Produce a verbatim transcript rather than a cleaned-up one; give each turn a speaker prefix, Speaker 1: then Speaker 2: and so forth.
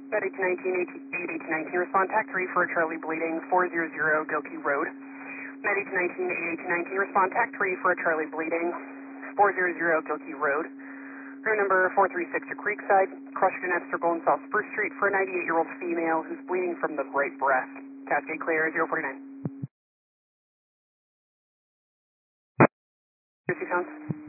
Speaker 1: Med eight nineteen, eight eight nineteen, respond TAC three for a Charlie bleeding, four hundred Gilkey Road. Med eight nineteen, eight nineteen, respond TAC three for a Charlie bleeding, four hundred Gilkey Road. Room number four three six to Creekside, cross Jeanette Circle and South Spruce Street for a ninety-eight-year-old female who's bleeding from the right breast. Cascade clear, zero forty-nine. Lucy Sounds.